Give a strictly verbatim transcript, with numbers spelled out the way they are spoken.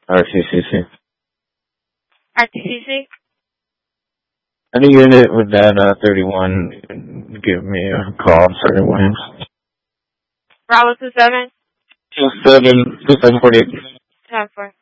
R T C C. R T C C? Any unit with that uh, thirty-one, give me a call, Sergeant Williams. Bravo two seven? two seven, two seven forty-eight. ten four.